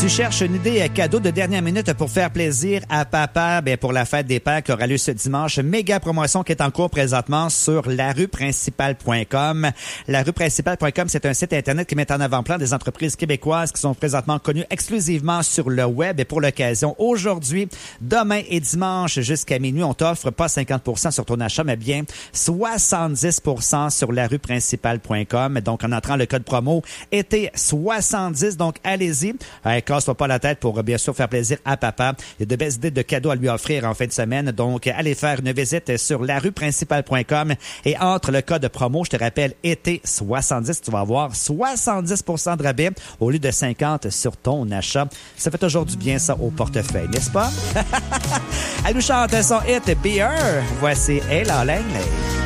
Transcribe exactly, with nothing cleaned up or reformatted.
Tu cherches une idée cadeau de dernière minute pour faire plaisir à papa? Bien, pour la fête des pères qui aura lieu ce dimanche, méga promotion qui est en cours présentement sur la rue principale point com. la rue principale point com, c'est un site Internet qui met en avant-plan des entreprises québécoises qui sont présentement connues exclusivement sur le web. Et pour l'occasion, aujourd'hui, demain et dimanche jusqu'à minuit, on t'offre pas cinquante pour cent sur ton achat, mais bien soixante-dix pour cent sur la rue principale point com. Donc, en entrant le code promo été soixante-dix. Donc, allez-y. Euh, casse-toi pas la tête pour bien sûr faire plaisir à papa. Il y a de belles idées de cadeaux à lui offrir en fin de semaine. Donc, allez faire une visite sur la rue principale point com et entre le code promo, je te rappelle, été soixante-dix, tu vas avoir soixante-dix pour cent de rabais au lieu de cinquante sur ton achat. Ça fait toujours du bien, ça, au portefeuille, n'est-ce pas? Elle nous chante son hit Beer. Voici Ella Langley.